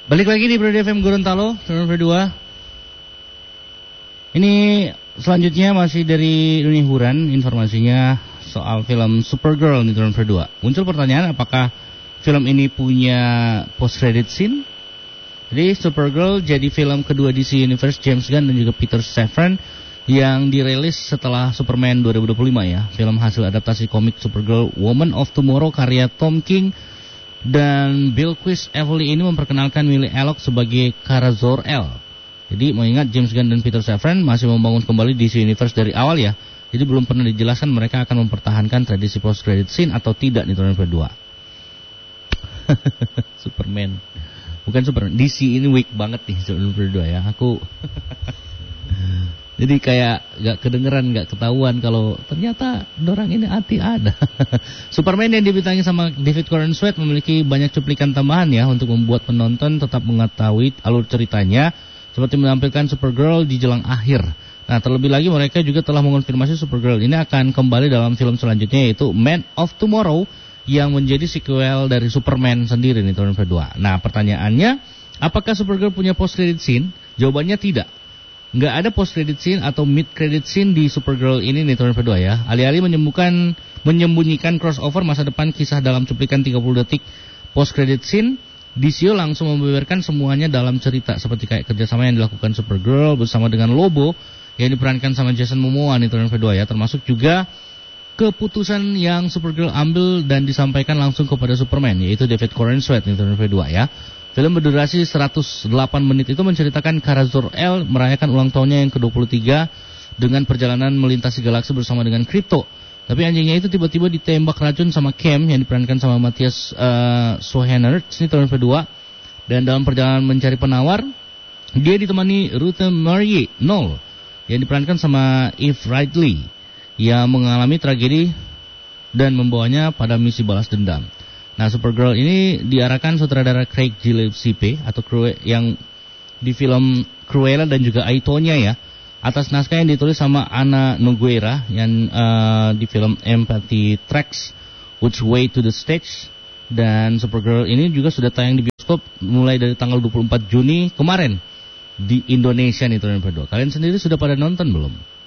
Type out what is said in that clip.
Balik lagi di Brody FM Gorontalo, turun kedua. Ini selanjutnya masih dari dunia hiburan, informasinya soal film Supergirl di turun kedua. Muncul pertanyaan apakah film ini punya post credit scene? Jadi Supergirl jadi film kedua DC Universe James Gunn dan juga Peter Safran yang dirilis setelah Superman 2025 ya. Film hasil adaptasi komik Supergirl Woman of Tomorrow karya Tom King dan Bill Everly ini memperkenalkan Millie Alcock sebagai Kara Zor-El. Jadi mengingat James Gunn dan Peter Safran masih membangun kembali DC Universe dari awal ya. Jadi belum pernah dijelaskan mereka akan mempertahankan tradisi post credit scene atau tidak di tahun kedua. Superman. Bukan Superman, DC ini weak banget nih tahun kedua ya. Aku jadi kayak gak kedengeran, gak ketahuan kalau ternyata dorang ini hati ada. Superman yang dibintangi sama David Corenswet memiliki banyak cuplikan tambahan ya untuk membuat penonton tetap mengetahui alur ceritanya, seperti menampilkan Supergirl di jelang akhir. Nah, terlebih lagi mereka juga telah mengonfirmasi Supergirl ini akan kembali dalam film selanjutnya yaitu Man of Tomorrow yang menjadi sequel dari Superman sendiri nih tahun kedua. Nah, pertanyaannya, apakah Supergirl punya post credit scene? Jawabannya tidak. Nggak ada post credit scene atau mid credit scene di Supergirl ini nih tahun kedua ya. Alih-alih menyembunyikan crossover masa depan kisah dalam cuplikan 30 detik post credit scene, DC langsung membeberkan semuanya dalam cerita seperti kayak kerjasama yang dilakukan Supergirl bersama dengan Lobo yang diperankan sama Jason Momoa nih tahun kedua ya, termasuk juga keputusan yang Supergirl ambil dan disampaikan langsung kepada Superman yaitu David Corenswet nih tahun kedua ya. Film berdurasi 108 menit itu menceritakan Kara Zor-El merayakan ulang tahunnya yang ke-23 dengan perjalanan melintasi galaksi bersama dengan Krypto. Tapi anjingnya itu tiba-tiba ditembak racun sama Cam yang diperankan sama Matthias Schoenaerts ini tahun kedua. Dan dalam perjalanan mencari penawar, dia ditemani Ruth Marie Knoll yang diperankan sama Eve Ridley yang mengalami tragedi dan membawanya pada misi balas dendam. Nah, Supergirl ini diarahkan sutradara Craig Gillespie atau yang di film Cruella dan juga Aitonia ya, atas naskah yang ditulis sama Ana Nogueira yang di film Empathy Tracks Which Way to the Stage. Dan Supergirl ini juga sudah tayang di bioskop mulai dari tanggal 24 Juni kemarin di Indonesia nih tahun kedua. Kalian sendiri sudah pada nonton belum?